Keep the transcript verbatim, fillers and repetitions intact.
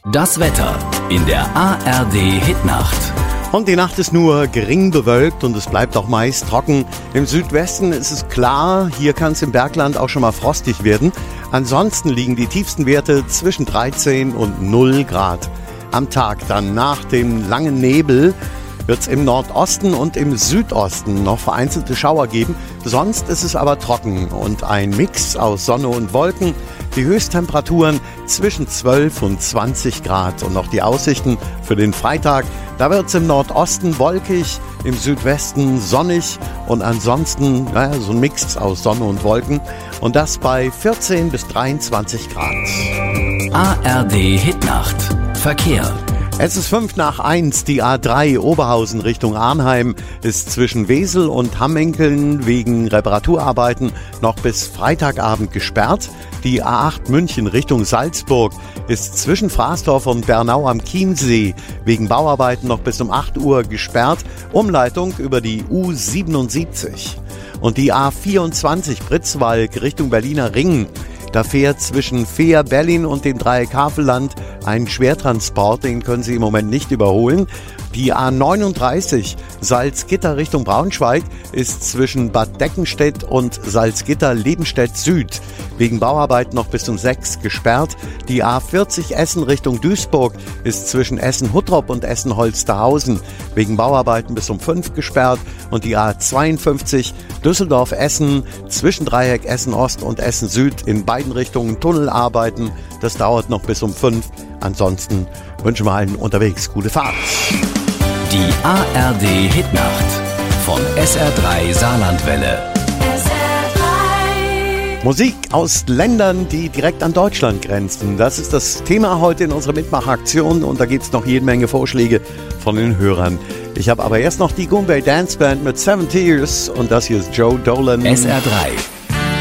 Das Wetter in der A R D-Hitnacht. Und die Nacht ist nur gering bewölkt und es bleibt auch meist trocken. Im Südwesten ist es klar, hier kann es im Bergland auch schon mal frostig werden. Ansonsten liegen die tiefsten Werte zwischen dreizehn und null Grad. Am Tag dann nach dem langen Nebel wird es im Nordosten und im Südosten noch vereinzelte Schauer geben. Sonst ist es aber trocken und ein Mix aus Sonne und Wolken. Die Höchsttemperaturen zwischen zwölf und zwanzig Grad. Und noch die Aussichten für den Freitag. Da wird es im Nordosten wolkig, im Südwesten sonnig und ansonsten naja, so ein Mix aus Sonne und Wolken. Und das bei vierzehn bis dreiundzwanzig Grad. A R D-Hitnacht. Verkehr. Es ist fünf nach eins, die A drei Oberhausen Richtung Arnheim ist zwischen Wesel und Hammenkeln wegen Reparaturarbeiten noch bis Freitagabend gesperrt. Die A acht München Richtung Salzburg ist zwischen Fraßdorf und Bernau am Chiemsee wegen Bauarbeiten noch bis um acht Uhr gesperrt. Umleitung über die U siebenundsiebzig. Und die A vierundzwanzig Pritzwalk Richtung Berliner Ring. Da fährt zwischen Fehr, Berlin und dem Dreieck Havelland ein Schwertransport, den können Sie im Moment nicht überholen. Die A neununddreißig Salzgitter Richtung Braunschweig ist zwischen Bad Deckenstedt und Salzgitter-Lebenstedt Süd wegen Bauarbeiten noch bis um sechs gesperrt. Die A vierzig Essen Richtung Duisburg ist zwischen Essen-Huttrop und Essen-Holsterhausen wegen Bauarbeiten bis um fünf gesperrt. Und die A zweiundfünfzig Düsseldorf-Essen zwischen Dreieck Essen-Ost und Essen-Süd in beiden Richtungen Tunnelarbeiten. Das dauert noch bis um fünf. Ansonsten wünschen wir allen unterwegs gute Fahrt. Die A R D-Hitnacht von S R drei Saarlandwelle. S R drei. Musik aus Ländern, die direkt an Deutschland grenzen. Das ist das Thema heute in unserer Mitmachaktion und da gibt es noch jede Menge Vorschläge von den Hörern. Ich habe aber erst noch die Goombay Dance Band mit Seven Tears und das hier ist Joe Dolan. S R drei